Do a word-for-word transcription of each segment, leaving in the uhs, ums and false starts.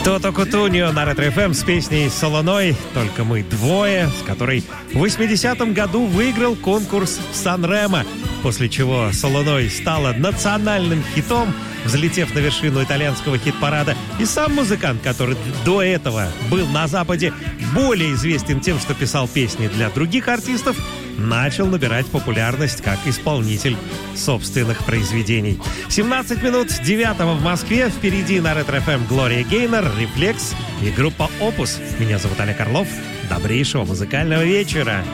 Тото Кутуньо на Ретро-эф эм с песней «Солоной. Только мы двое», с которой в восьмидесятом году выиграл конкурс Сан-Ремо, после чего «Солоной» стала национальным хитом, взлетев на вершину итальянского хит-парада. И сам музыкант, который до этого был на Западе более известен тем, что писал песни для других артистов, начал набирать популярность как исполнитель собственных произведений. семнадцать минут девятого в Москве. Впереди на Ретро-эф эм Глория Гейнор, Рефлекс и группа Опус. Меня зовут Олег Орлов. Добрейшего музыкального вечера.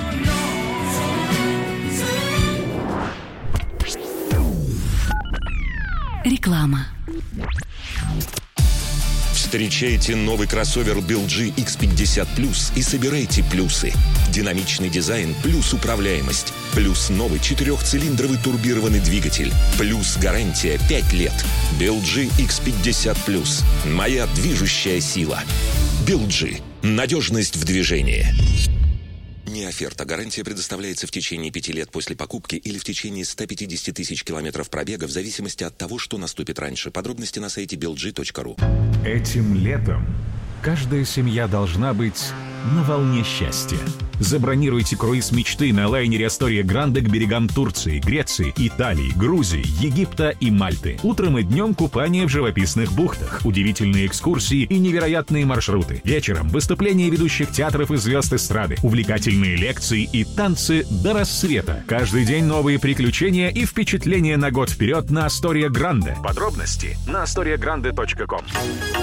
Реклама. Встречайте новый кроссовер би эл джи икс пятьдесят плюс и собирайте плюсы. Динамичный дизайн плюс управляемость. Плюс новый четырехцилиндровый турбированный двигатель. Плюс гарантия пять лет. би эл джи икс пятьдесят плюс. Моя движущая сила. би эл джи. Надежность в движении. Не оферта. Гарантия предоставляется в течение пяти лет после покупки или в течение ста пятидесяти тысяч километров пробега в зависимости от того, что наступит раньше. Подробности на сайте би эл джи точка ру. Этим летом каждая семья должна быть на волне счастья. Забронируйте круиз мечты на лайнере Астория Гранде к берегам Турции, Греции, Италии, Грузии, Египта и Мальты. Утром и днем купание в живописных бухтах, удивительные экскурсии и невероятные маршруты. Вечером выступления ведущих театров и звезд эстрады, увлекательные лекции и танцы до рассвета. Каждый день новые приключения и впечатления на год вперед на Астория Гранде. Подробности на астория гранде точка ком.